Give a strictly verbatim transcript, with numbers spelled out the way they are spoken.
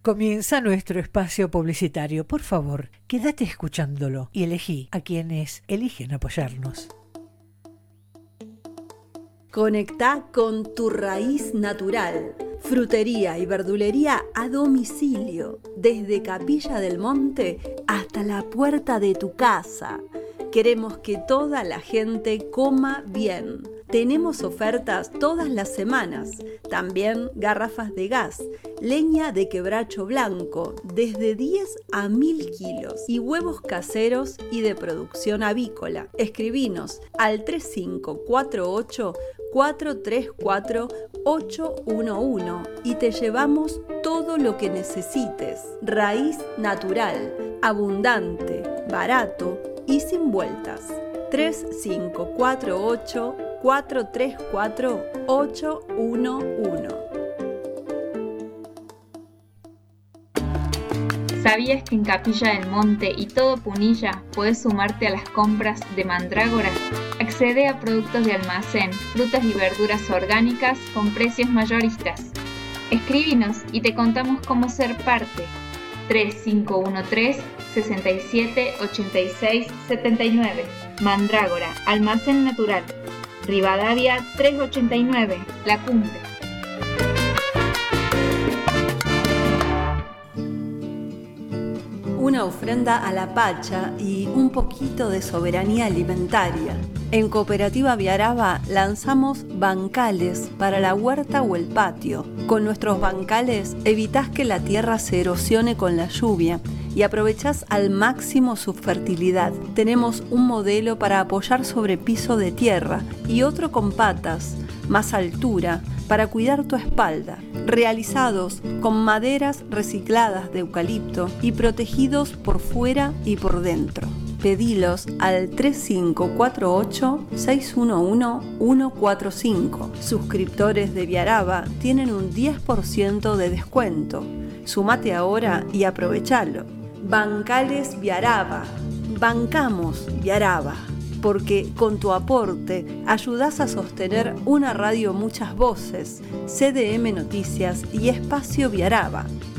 Comienza nuestro espacio publicitario. Por favor, quédate escuchándolo y elegí a quienes eligen apoyarnos. Conectá con tu raíz natural. Frutería y verdulería a domicilio, desde Capilla del Monte hasta la puerta de tu casa. Queremos que toda la gente coma bien. Tenemos ofertas todas las semanas. También garrafas de gas, leña de quebracho blanco, desde diez a mil kilos, y huevos caseros y de producción avícola. Escribinos al tres cinco cuatro ocho, cuatro tres cuatro, ocho uno uno y te llevamos todo lo que necesites. Raíz natural, abundante, barato y sin vueltas. tres cinco cuatro ocho, cuatro tres cuatro, ocho uno uno. ¿Sabías que en Capilla del Monte y todo Punilla puedes sumarte a las compras de Mandrágora? Accede a productos de almacén, frutas y verduras orgánicas con precios mayoristas. Escríbenos y te contamos cómo ser parte. tres cinco uno tres, seis siete, ocho seis siete nueve. Mandrágora, almacén natural. Rivadavia trescientos ochenta y nueve, La Cumbre. Una ofrenda a la Pacha y un poquito de soberanía alimentaria. En Cooperativa Viaraba lanzamos bancales para la huerta o el patio. Con nuestros bancales evitás que la tierra se erosione con la lluvia y aprovechás al máximo su fertilidad. Tenemos un modelo para apoyar sobre piso de tierra y otro con patas, más altura, para cuidar tu espalda, realizados con maderas recicladas de eucalipto y protegidos por fuera y por dentro. Pedilos al tres cinco cuatro ocho, seis uno uno, uno cuatro cinco. Suscriptores de Viaraba tienen un diez por ciento de descuento. Sumate ahora y aprovechalo. Bancales Viaraba. Bancamos Viaraba. Porque con tu aporte ayudás a sostener una radio Muchas Voces, C D M Noticias y Espacio Viaraba.